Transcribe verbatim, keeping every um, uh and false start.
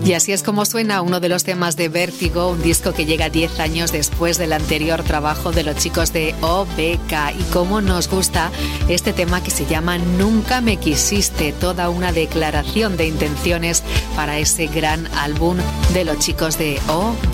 Y así es como suena uno de los temas de Vértigo, un disco que llega diez años después del anterior trabajo de los chicos de O B K. Y cómo nos gusta este tema que se llama Nunca me quisiste, toda una declaración de intenciones para ese gran álbum de los chicos de O B K.